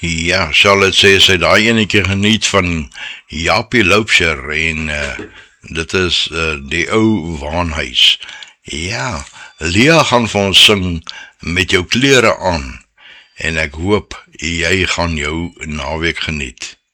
Ja, Charlotte sê sy daai enetjie geniet van Japie Loubser en dit is die ou waanhuis. Ja, Lia gaan vir ons sing met jou klere aan en ek hoop jy gaan jou naweek geniet.